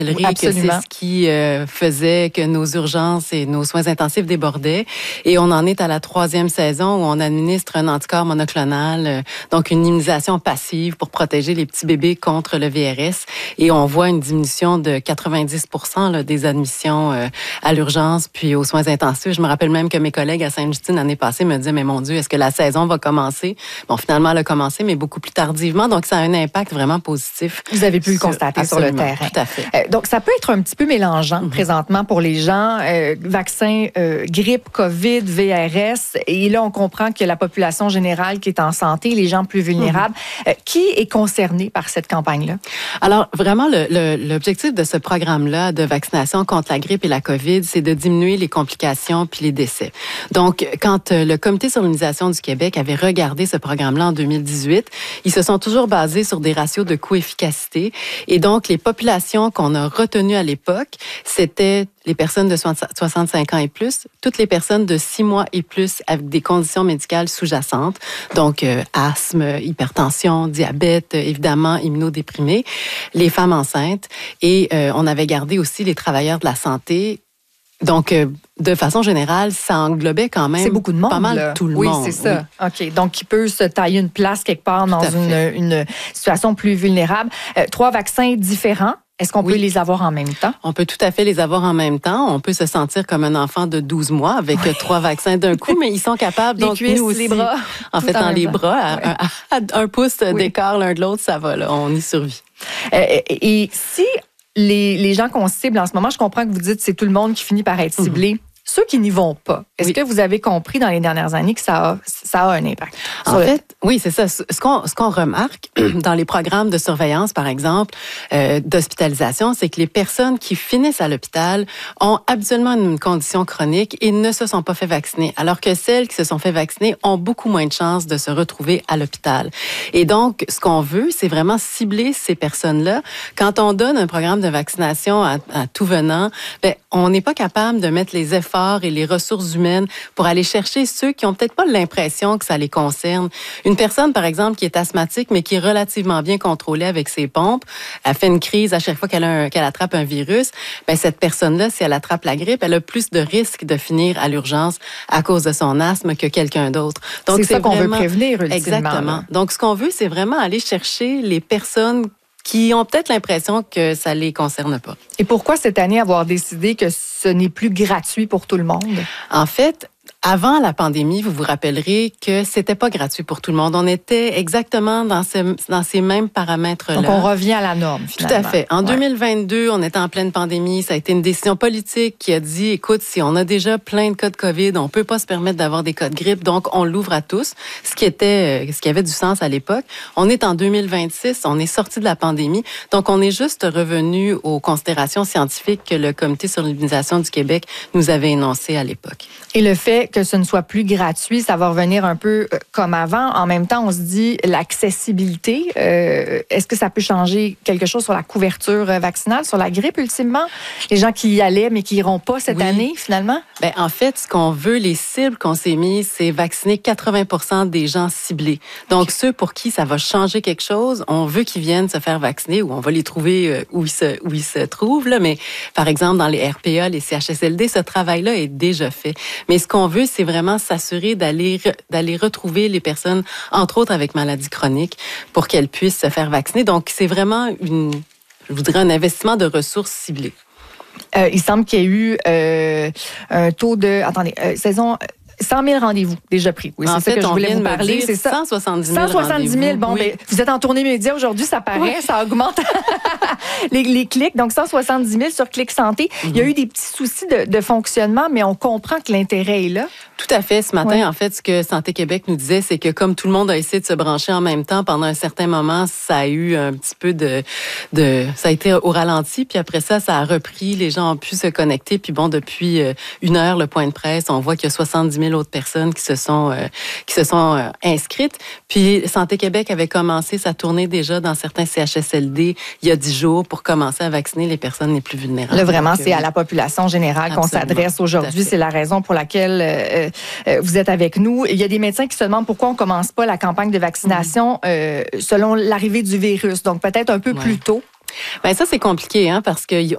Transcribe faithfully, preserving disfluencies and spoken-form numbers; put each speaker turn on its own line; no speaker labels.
que c'est ce qui euh, faisait que nos urgences et nos soins intensifs débordaient. Et on en est à la troisième saison où on administre un anticorps monoclonal, euh, donc une immunisation passive pour protéger les petits bébés contre le V R S. Et on voit une diminution de quatre-vingt-dix pour cent là, des admissions euh, à l'urgence puis aux soins intensifs. Je me rappelle même que mes collègues à Sainte-Justine l'année passée me disaient, mais mon Dieu, est-ce que la saison va commencer? Bon, finalement, elle a commencé, mais beaucoup plus tardivement. Donc, ça a un impact vraiment positif.
Vous avez pu le constater sur le terrain.
Tout à fait.
Euh, donc, ça peut être un petit peu mélangeant mm-hmm. présentement pour les gens. Euh, vaccins, euh, grippe, COVID, V R S. Et là, on comprend que la population générale qui est en santé, les gens plus vulnérables, mm-hmm. euh, qui est concerné par cette campagne-là?
Alors, vraiment, le, le, l'objectif de ce programme-là de vaccination contre la grippe et la COVID, c'est de diminuer les complications puis les décès. Donc, quand euh, le Comité sur l'immunisation du Québec avait regardé ce programme-là en deux mille dix-huit, ils se sont toujours basés sur des ratios de coût-efficacité. Et donc, les populations qu'on a retenues à l'époque, c'était les personnes de soixante-cinq ans et plus, toutes les personnes de six mois et plus avec des conditions médicales sous-jacentes, donc euh, asthme, hypertension, diabète, évidemment immunodéprimés, les femmes enceintes, et euh, on avait gardé aussi les travailleurs de la santé. Donc, euh, de façon générale, ça englobait quand même
c'est beaucoup de monde,
pas mal
là.
tout le
oui,
monde.
C'est ça. Oui. OK. Donc, il peut se tailler une place quelque part dans une, une situation plus vulnérable. Euh, trois vaccins différents. Est-ce qu'on oui. peut les avoir en même temps?
On peut tout à fait les avoir en même temps. On peut se sentir comme un enfant de douze mois avec oui. trois vaccins d'un coup, mais ils sont capables.
Les
donc,
cuisses,
nous aussi,
les bras.
En fait, dans les temps. bras, à, oui. à, à un pouce oui. d'écart l'un de l'autre, ça va, là, on y survit.
Euh, et, et si les, les gens qu'on cible en ce moment, je comprends que vous dites que c'est tout le monde qui finit par être ciblé. Mm-hmm. Ceux qui n'y vont pas, est-ce oui. que vous avez compris dans les dernières années que ça a, ça a un impact?
En fait, le... oui, c'est ça. Ce qu'on, ce qu'on remarque dans les programmes de surveillance, par exemple, euh, d'hospitalisation, c'est que les personnes qui finissent à l'hôpital ont habituellement une condition chronique et ne se sont pas fait vacciner, alors que celles qui se sont fait vacciner ont beaucoup moins de chances de se retrouver à l'hôpital. Et donc, ce qu'on veut, c'est vraiment cibler ces personnes-là. Quand on donne un programme de vaccination à, à tout venant, ben, on n'est pas capable de mettre les efforts et les ressources humaines pour aller chercher ceux qui ont peut-être pas l'impression que ça les concerne. Une personne, par exemple, qui est asthmatique, mais qui est relativement bien contrôlée avec ses pompes, elle fait une crise à chaque fois qu'elle, a un, qu'elle attrape un virus, ben cette personne-là, si elle attrape la grippe, elle a plus de risques de finir à l'urgence à cause de son asthme que quelqu'un d'autre.
Donc, c'est, c'est ça qu'on vraiment... veut prévenir, ultimement.
Exactement.
Là.
Donc, ce qu'on veut, c'est vraiment aller chercher les personnes qui ont peut-être l'impression que ça les concerne pas.
Et pourquoi cette année avoir décidé que ce n'est plus gratuit pour tout le monde?
En fait, avant la pandémie, vous vous rappellerez que c'était pas gratuit pour tout le monde. On était exactement dans, ce, dans ces mêmes paramètres-là.
Donc, on revient à la norme, finalement.
Tout à fait. En ouais. deux mille vingt-deux, on était en pleine pandémie. Ça a été une décision politique qui a dit, écoute, si on a déjà plein de cas de COVID, on peut pas se permettre d'avoir des cas de grippe, donc on l'ouvre à tous, ce qui était, ce qui avait du sens à l'époque. On est en deux mille vingt-six, on est sorti de la pandémie, donc on est juste revenu aux considérations scientifiques que le Comité sur l'immunisation du Québec nous avait énoncées à l'époque.
Et le fait que ce ne soit plus gratuit, ça va revenir un peu comme avant. En même temps, on se dit l'accessibilité. Euh, est-ce que ça peut changer quelque chose sur la couverture vaccinale, sur la grippe, ultimement? Les gens qui y allaient, mais qui n'iront pas cette oui. année, finalement?
Bien, en fait, ce qu'on veut, les cibles qu'on s'est mises, c'est vacciner quatre-vingts pour cent des gens ciblés. Donc, okay. ceux pour qui ça va changer quelque chose, on veut qu'ils viennent se faire vacciner ou on va les trouver où ils se, où ils se trouvent. Là. Mais, par exemple, dans les R P A, les C H S L D, ce travail-là est déjà fait. Mais ce qu'on veut, c'est vraiment s'assurer d'aller, d'aller retrouver les personnes, entre autres avec maladies chroniques, pour qu'elles puissent se faire vacciner. Donc, c'est vraiment une, je vous dirais, un investissement de ressources ciblées.
Euh, il semble qu'il y ait eu euh, un taux de... Attendez, euh, saison... cent mille rendez-vous déjà pris. Oui,
en
c'est
fait,
ça que je voulais
on
vous parler. C'est ça.
cent soixante-dix mille
cent soixante-dix mille. Bon, oui. ben, vous êtes en tournée média aujourd'hui, ça paraît, oui. ça augmente les, les clics. Donc, cent soixante-dix mille sur Clic Santé. Mm-hmm. Il y a eu des petits soucis de, de fonctionnement, mais on comprend que l'intérêt est là.
Tout à fait. Ce matin, oui. en fait, ce que Santé Québec nous disait, c'est que comme tout le monde a essayé de se brancher en même temps, pendant un certain moment, ça a eu un petit peu de... de ça a été au ralenti, puis après ça, ça a repris. Les gens ont pu se connecter. Puis bon, depuis une heure, le point de presse, on voit qu'il y a soixante-dix mille autres personnes qui se sont, euh, qui se sont euh, inscrites. Puis Santé Québec avait commencé sa tournée déjà dans certains C H S L D il y a dix jours pour commencer à vacciner les personnes les plus vulnérables.
Là, vraiment, Donc, c'est euh, à la population générale qu'on s'adresse aujourd'hui. C'est la raison pour laquelle euh, euh, vous êtes avec nous. Il y a des médecins qui se demandent pourquoi on ne commence pas la campagne de vaccination euh, selon l'arrivée du virus. Donc, peut-être un peu ouais. plus tôt.
Ben ça c'est compliqué hein parce que